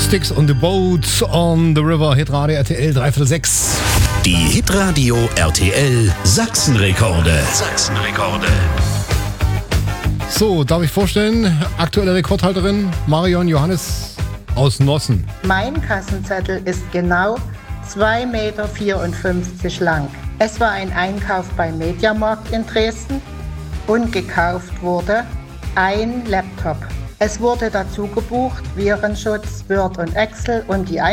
Sticks on the Boat on the River, Hitradio RTL 3/6. Die Hitradio RTL Sachsenrekorde. Sachsenrekorde. So, darf ich vorstellen, aktuelle Rekordhalterin Marion Johannes aus Nossen. Mein Kassenzettel ist genau 2,54 Meter lang. Es war ein Einkauf beim Mediamarkt in Dresden und gekauft wurde ein Laptop. Es wurde dazu gebucht Virenschutz, Word und Excel und die